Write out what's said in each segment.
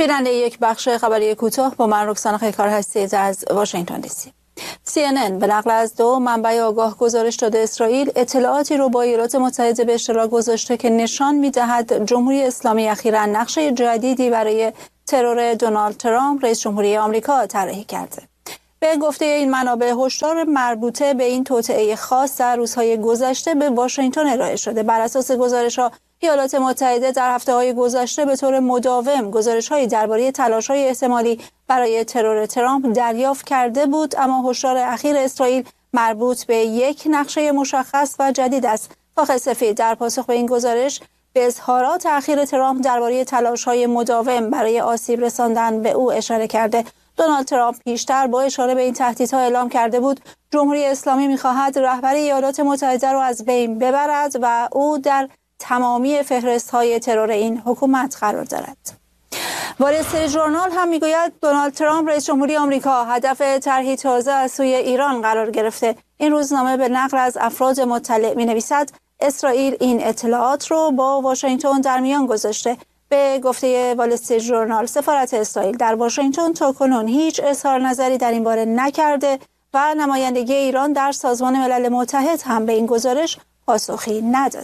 بیننده یک بخش خبری کوتاه با من رکسانا خیکار هستید از واشنگتن دی سی. CNN به نقل از دو منبع آگاه گزارش داده اسرائیل اطلاعاتی رو با ایالات متحده به اشتراک گذاشته که نشان می‌دهد جمهوری اسلامی اخیراً نقشه جدیدی برای ترور دونالد ترامپ رئیس جمهوری آمریکا طراحی کرده. به گفته این منابع هشدار مربوطه به این توطئه خاص در روزهای گذشته به واشنگتن ارائه شده. بر اساس گزارش‌ها ایالات متحده در هفته‌های گذشته به طور مداوم گزارش‌هایی درباره تلاش‌های احتمالی برای ترور ترامپ دریافت کرده بود، اما هشدار اخیر اسرائیل مربوط به یک نقشه مشخص و جدید است. کاخ سفید در پاسخ به این گزارش به اظهارات اخیر ترامپ درباره تلاش‌های مداوم برای آسیب رساندن به او اشاره کرده. دونالد ترامپ پیشتر با اشاره به این تهدیدها اعلام کرده بود جمهوری اسلامی می‌خواهد رهبر ایالات متحده را از بین ببرد و او در تمامی فهرست‌های ترور این حکومت قرار دارد. وال استریت ژورنال هم میگوید دونالد ترامپ رئیس جمهوری آمریکا هدف طرحی تازه از سوی ایران قرار گرفته. این روزنامه به نقل از افراد مطلع می‌نویسد اسرائیل این اطلاعات رو با واشنگتن در میان گذاشته. به گفته وال استریت ژورنال سفارت اسرائیل در واشنگتن تاکنون هیچ اظهار نظری در این باره نکرده و نمایندگی ایران در سازمان ملل متحد هم به این گزارش پاسخی نداده.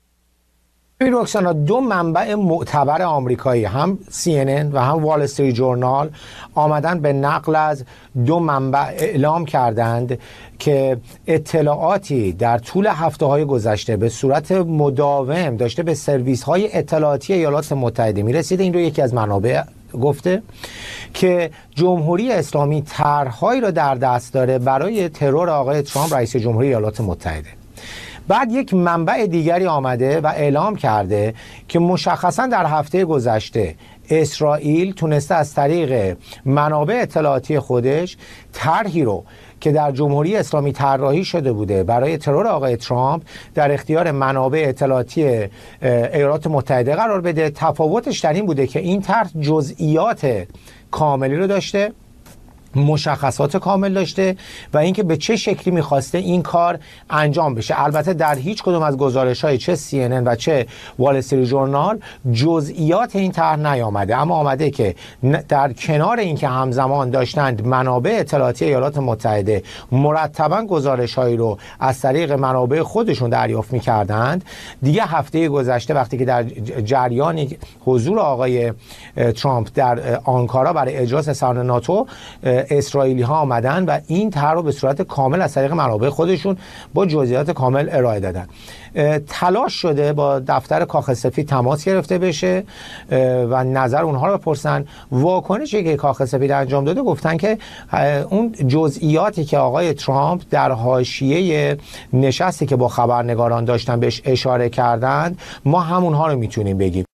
رکسانا، دو منبع معتبر آمریکایی هم CNN و هم وال استریت ژورنال آمدن به نقل از دو منبع اعلام کردند که اطلاعاتی در طول هفته‌های گذشته به صورت مداوم داشته به سرویس‌های اطلاعاتی ایالات متحده می‌رسیده. این رو یکی از منابع گفته که جمهوری اسلامی طرح‌هایی را در دست داره برای ترور آقای ترامپ رئیس جمهوری ایالات متحده. بعد یک منبع دیگری آمده و اعلام کرده که مشخصا در هفته گذشته اسرائیل تونسته از طریق منابع اطلاعاتی خودش طرحی رو که در جمهوری اسلامی طراحی شده بوده برای ترور آقای ترامپ در اختیار منابع اطلاعاتی ایالات متحده قرار بده. تفاوتش در این بوده که این طرح جزئیات کاملی رو داشته، مشخصات کامل داشته و اینکه به چه شکلی میخواسته این کار انجام بشه. البته در هیچ کدوم از گزارش‌های چه CNN و چه وال استریت ژورنال جزئیات این طرح نیامده، اما آمده که در کنار اینکه همزمان داشتند منابع اطلاعاتی ایالات متحده مرتباً گزارش‌هایی رو از طریق منابع خودشون دریافت می‌کردند، دیگه هفته گذشته وقتی که در جریان حضور آقای ترامپ در آنکارا برای اجلاس سران ناتو اسرائیلی ها آمدن و این طرح رو به صورت کامل از طریق منابع خودشون با جزئیات کامل ارائه دادن. تلاش شده با دفتر کاخ سفید تماس گرفته بشه و نظر اونها رو بپرسن. واکنشی که کاخ سفید انجام داده گفتن که اون جزئیاتی که آقای ترامپ در حاشیه نشستی که با خبرنگاران داشتن بهش اشاره کردند ما همونها رو میتونیم بگیم.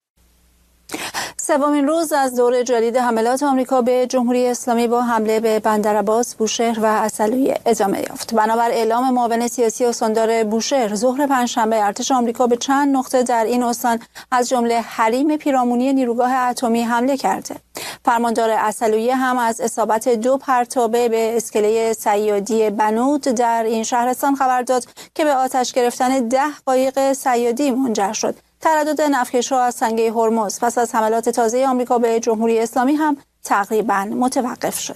سومین روز از دور جدید حملات آمریکا به جمهوری اسلامی با حمله به بندرعباس، بوشهر و عسلویه ادامه یافت. بنابر اعلام معاون سیاسی استاندار بوشهر، ظهر پنجشنبه ارتش آمریکا به چند نقطه در این استان از جمله حریم پیرامونی نیروگاه اتمی حمله کرده. فرماندار عسلویه هم از اصابت 2 پرتابه به اسکله صیادی بنود در این شهرستان خبر داد که به آتش گرفتن 10 قایق صیادی منجر شد. تردد نفتکش‌ها از تنگه هرمز پس از حملات تازه آمریکا به جمهوری اسلامی هم تقریباً متوقف شد.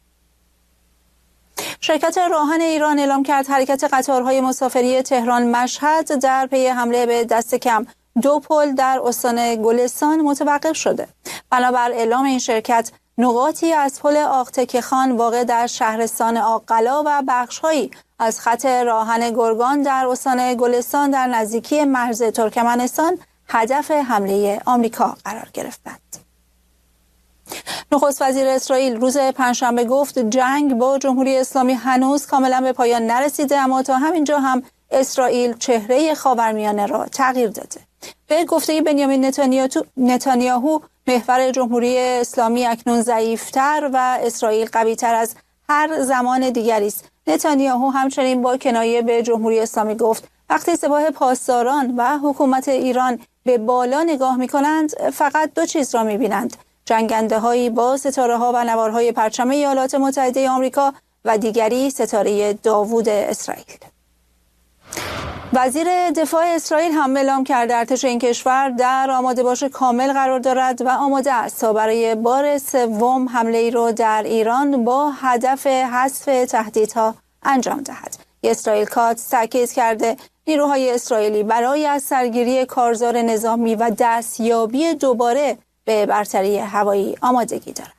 شرکت راهن ایران اعلام کرد حرکت قطارهای مسافری تهران مشهد در پی حمله به دست کم 2 پل در استان گلستان متوقف شده. بنابر اعلام این شرکت نقاطی از پل آقتک خان واقع در شهرستان آقلا و بخش‌هایی از خط راهن گرگان در استان گلستان در نزدیکی مرز ترکمنستان هدف حمله آمریکا قرار گرفتند. نخست وزیر اسرائیل روز پنجشنبه گفت جنگ با جمهوری اسلامی هنوز کاملا به پایان نرسیده، اما تا همینجا هم اسرائیل چهره خاورمیانه را تغییر داده. به گفته بنیامین نتانیاهو محور جمهوری اسلامی اکنون ضعیف‌تر و اسرائیل قوی‌تر از هر زمان دیگری است. نتانیاهو همچنین با کنایه به جمهوری اسلامی گفت وقتی سپاه پاسداران و حکومت ایران به بالا نگاه می‌کنند فقط 2 چیز را می‌بینند: جنگنده‌هایی با ستاره‌ها و نوارهای پرچم ایالات متحده آمریکا و دیگری ستاره داوود اسرائیل. وزیر دفاع اسرائیل هم اعلام کرده ارتش این کشور در آماده باش کامل قرار دارد و آماده است تا برای بار سوم حمله ای را در ایران با هدف حذف تهدیدها انجام دهد. اسرائیل کاتس تاکید کرده نیروهای اسرائیلی برای از سرگیری کارزار نظامی و دستیابی دوباره به برتری هوایی آمادگی دارد.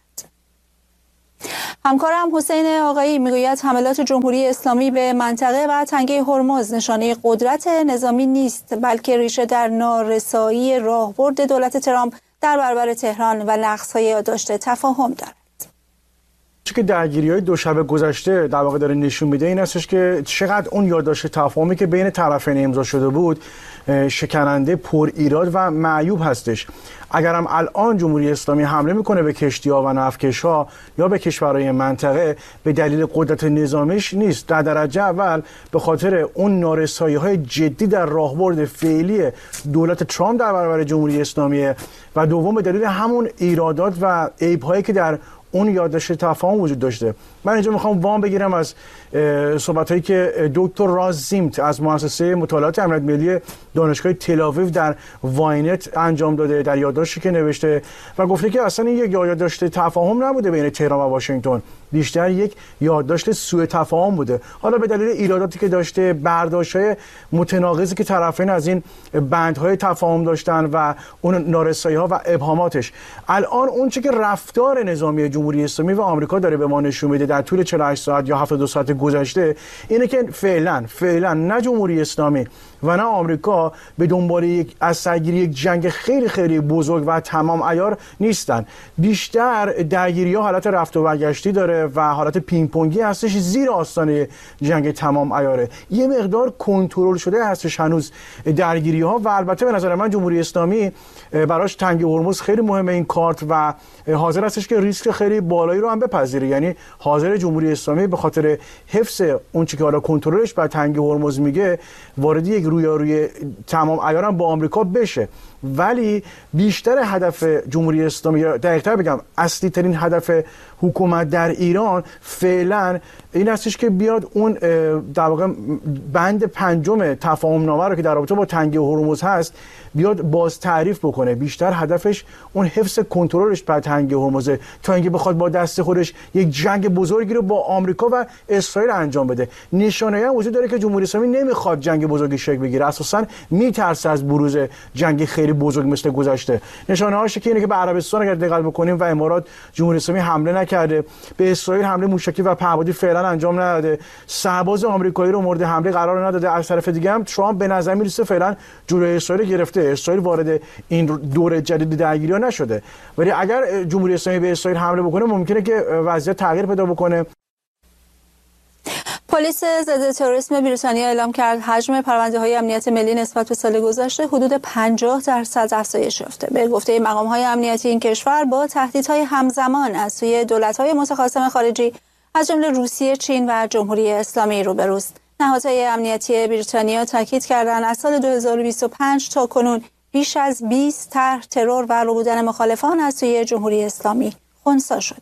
همکارم حسین آقایی میگوید حملات جمهوری اسلامی به منطقه و تنگه هرمز نشانه قدرت نظامی نیست، بلکه ریشه در نارسایی راهبرد دولت ترامپ در برابر تهران و نقض‌های یادداشت تفاهم دارد. چون که درگیری‌های دو شب گذشته در واقع داره نشون میده این هستش که چقدر اون یادداشت تفاهمی که بین طرفین امضا شده بود شکننده، پر ایراد و معیوب هستش. اگر هم الان جمهوری اسلامی حمله میکنه به کشتی‌ها و نفتکش‌ها یا به کشورهای منطقه به دلیل قدرت نظامیش نیست، در درجه اول به خاطر اون نارسایی‌های جدی در راهبرد فعلی دولت ترامپ در برابر جمهوری اسلامی و دوم به دلیل همون ایرادات و عیب‌هایی که در اون یادداشت تفاهم وجود داشته. من اینجا میخوام وام بگیرم از صحبت‌هایی که دکتر راز زیمت از مؤسسه مطالعات امنیت ملی دانشگاه تل‌آویو در واینت انجام داده، در یادداشتی که نوشته و گفته که اصلا این یک یادداشت تفاهم نبوده بین تهران و واشنگتن، بیشتر یک یادداشت سوء تفاهم بوده. حالا به دلیل ایراداتی که داشته، برداشت‌های متناقضی که طرفین از این بندهای تفاهم داشتن و اون نارسایی‌ها و ابهاماتش، الان اون چه که رفتار نظامی جمهوری اسلامی و آمریکا داره به ما نشون میده در طول 48 ساعت یا 72 ساعت گذشته اینه که فعلا نه جمهوری اسلامی و نه آمریکا به دنبال از سرگیری یک جنگ خیلی خیلی بزرگ و تمام عیار نیستن. بیشتر درگیری‌ها حالت رفت و برگشتی داره و حالت پینگ پونگی هستش، زیر آستانه جنگ تمام عیاره. یه مقدار کنترل شده هستش هنوز درگیری‌ها و البته به نظر من جمهوری اسلامی براش تنگه هرمز خیلی مهمه این کارت و حاضر هستش که ریسک خیلی بالایی رو هم بپذیره. یعنی حاضر جمهوری اسلامی به خاطر حفظ اون چیزی که حالا کنترلش بر تنگه هرمز میگه وارد یک رویارویی تمام عیار هم با آمریکا بشه. ولی بیشتر هدف جمهوری اسلامی، یا دقیق‌تر بگم اصلی ترین هدف حکومت در ایران فعلا این هستش که بیاد اون در واقع بند پنجم تفاهم نامه رو که در رابطه با تنگه هرمز هست بیاد باز تعریف بکنه. بیشتر هدفش اون حفظ کنترلش بر تنگه هرمز تا اینکه بخواد با دست خودش یک جنگ بزرگی رو با آمریکا و اسرائیل انجام بده. نشانه‌ای هم وجود داره که جمهوری اسلامی نمیخواد جنگ بزرگی شکل بگیره، اساساً میترسه از بروز جنگ خیلی بزرگ مثل گذشته. نشانه‌هاش اینه که به عربستان اگر دقت بکنیم و امارات جمهوری اسلامی حمله نکرده، به اسرائیل حمله موشکی و پهپادی فعلا انجام نداده، سرباز آمریکایی رو مورد حمله قرار نداده. از طرف دیگه هم ترامپ به نظر میرسه فعلا جلوی اسرائیل گرفته، اسرائیل وارد این دور جدید درگیری‌ها نشده. ولی اگر جمهوری اسلامی به اسرائیل حمله بکنه ممکنه که وضعیت تغییر پیدا بکنه. پلیس ضد تروریسم بریتانیا اعلام کرد حجم پرونده‌های امنیت ملی نسبت به سال گذشته حدود 50% افزایش یافته. به گفته مقام‌های امنیتی این کشور با تهدیدهای همزمان از سوی دولت‌های متخاصم خارجی از جمله روسیه، چین و جمهوری اسلامی روبروست. نهادهای امنیتی بریتانیا تاکید کردند از سال 2025 تا کنون بیش از 20 طرح ترور و ربودن مخالفان از سوی جمهوری اسلامی خنثی شد.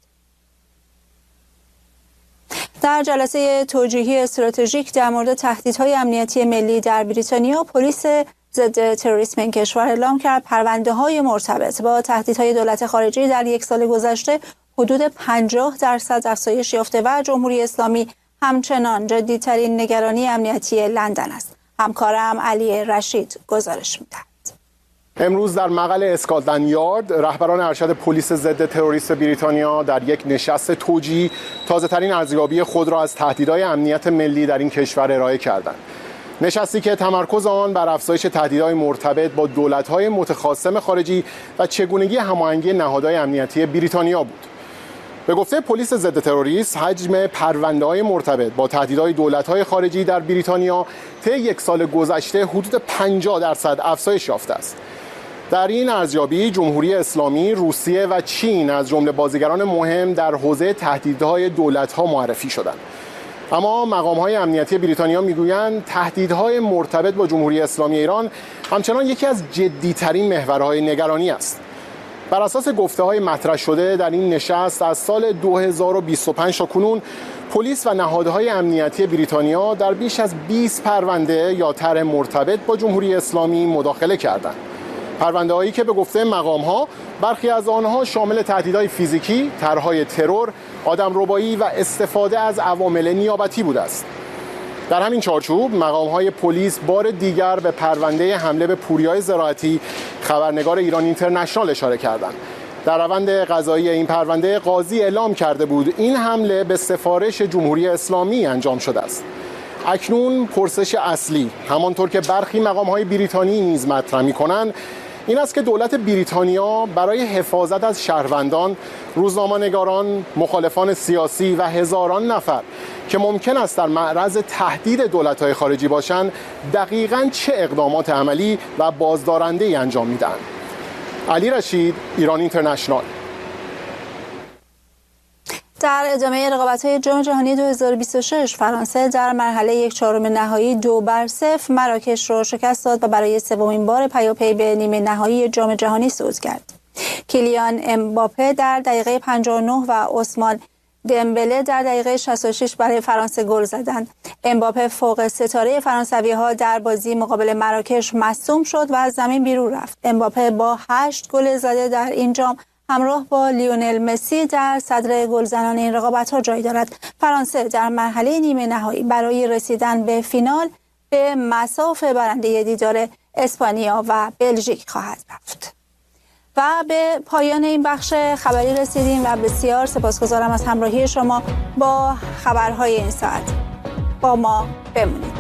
در جلسه توجیهی استراتژیک در مورد تهدیدهای امنیتی ملی در بریتانیا، پلیس ضد تروریسم این کشور اعلام کرد پرونده‌های مرتبط با تهدیدهای دولت خارجی در یک سال گذشته حدود 50% افزایش یافته و جمهوری اسلامی همچنان جدی‌ترین نگرانی امنیتی لندن است. همکارم علی رشید گزارش می‌دهد. امروز در مقر اسکاتلند یارد رهبران ارشد پلیس ضد تروریسم بریتانیا در یک نشست توجیهی تازه‌ترین ارزیابی خود را از تهدیدهای امنیت ملی در این کشور ارائه کردند. نشستی که تمرکز آن بر افزایش تهدیدهای مرتبط با دولت‌های متخاصم خارجی و چگونگی هماهنگی نهادهای امنیتی بریتانیا بود. به گفته پلیس ضد تروریسم، حجم پرونده‌های مرتبط با تهدیدهای دولت‌های خارجی در بریتانیا طی یک سال گذشته حدود 50% افزایش یافته است. در این ارزیابی جمهوری اسلامی، روسیه و چین از جمله بازیگران مهم در حوزه تهدیدهای دولت‌ها معرفی شدند. اما مقام‌های امنیتی بریتانیا میگویند تهدیدهای مرتبط با جمهوری اسلامی ایران همچنان یکی از جدی‌ترین محورهای نگرانی است. بر اساس گفته‌های مطرح شده در این نشست از سال 2025 تا کنون پلیس و نهادهای امنیتی بریتانیا در بیش از 20 پرونده یا طرح مرتبط با جمهوری اسلامی مداخله کردند. پرونده‌هایی که به گفته مقام‌ها برخی از آنها شامل تهدیدهای فیزیکی، طرح‌های ترور، آدمربایی و استفاده از عوامل نیابتی بوده است. در همین چارچوب مقام‌های پلیس بار دیگر به پرونده حمله به پوریای زراعتی خبرنگار ایران اینترنشنال اشاره کردند. در روند قضایی این پرونده قاضی اعلام کرده بود این حمله به سفارش جمهوری اسلامی انجام شده است. اکنون پرسش اصلی همانطور که برخی مقام‌های بریتانی نیز مطرح می‌کنند این است که دولت بریتانیا برای حفاظت از شهروندان، روزنامه‌نگاران، مخالفان سیاسی و هزاران نفر که ممکن است در معرض تهدید دولت‌های خارجی باشند دقیقاً چه اقدامات عملی و بازدارنده‌ای انجام می‌دهند. علی رشید، ایران اینترنشنال. در ادامه رقابت‌های جام جهانی 2026 فرانسه در مرحله 1/4 نهایی 2-0 مراکش را شکست داد و برای سومین بار پیاپی به نیمه نهایی جام جهانی صعود کرد. کیلیان امباپه در دقیقه 59 و عثمان دمبله در دقیقه 66 برای فرانسه گل زدند. امباپه فوق ستاره فرانسوی‌ها در بازی مقابل مراکش مصدوم شد و از زمین بیرون رفت. امباپه با 8 گل زده در این جام همراه با لیونل مسی در صدر گلزنان این رقابت‌ها جای دارد. فرانسه در مرحله نیمه نهایی برای رسیدن به فینال به مصاف برنده دیدار اسپانیا و بلژیک خواهد رفت. و به پایان این بخش خبری رسیدیم و بسیار سپاسگزارم از همراهی شما با خبرهای این ساعت. با ما بمونید.